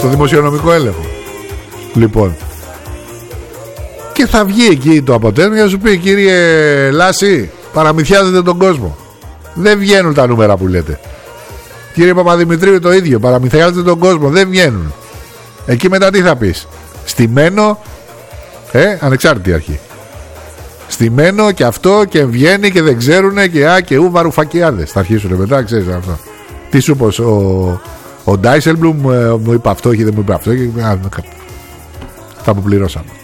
στο δημοσιονομικό έλεγχο. Λοιπόν, και θα βγει εκεί το αποτέλεσμα και θα σου πει, κύριε Λάση, παραμυθιάζετε τον κόσμο. Δεν βγαίνουν τα νούμερα που λέτε. Κύριε Παπαδημητρίου, το ίδιο, παραμυθιάζετε τον κόσμο. Δεν βγαίνουν. Εκεί μετά τι θα πεις? Στημένο, ανεξάρτητη αρχή. Στημένο και αυτό και βγαίνει και δεν ξέρουνε και και ου βαρουφακιάδες. Θα αρχίσουνε μετά, ξέρεις αυτό. Τι σου πως ο Ντάισελμπλουμ μου είπε αυτό και δεν μου είπε αυτό και θα μου πληρώσαμε.